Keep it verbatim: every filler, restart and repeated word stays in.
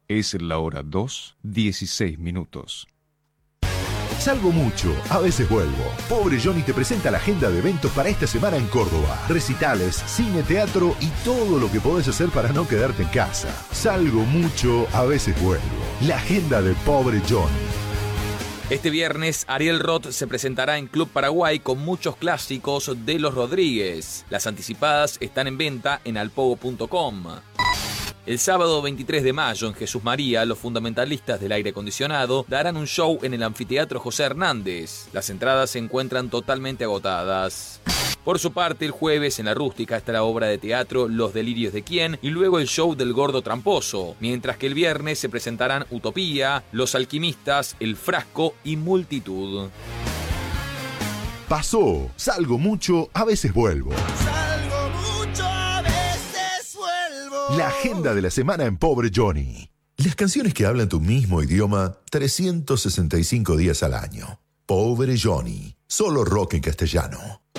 Es la hora dos, dieciséis minutos. Salgo mucho, a veces vuelvo. Pobre Johnny te presenta la agenda de eventos para esta semana en Córdoba. Recitales, cine, teatro y todo lo que podés hacer para no quedarte en casa. Salgo mucho, a veces vuelvo. La agenda de Pobre Johnny. Este viernes, Ariel Roth se presentará en Club Paraguay con muchos clásicos de Los Rodríguez. Las anticipadas están en venta en alpogo punto com. El sábado veintitrés de mayo en Jesús María, los fundamentalistas del aire acondicionado darán un show en el anfiteatro José Hernández. Las entradas se encuentran totalmente agotadas. Por su parte, el jueves en La Rústica está la obra de teatro Los Delirios de Quién y luego el show del Gordo Tramposo, mientras que el viernes se presentarán Utopía, Los Alquimistas, El Frasco y Multitud. Pasó, salgo mucho, a veces vuelvo. Salgo mucho, a veces vuelvo. La agenda de la semana en Pobre Johnny. Las canciones que hablan tu mismo idioma trescientos sesenta y cinco días al año. Pobre Johnny, solo rock en castellano.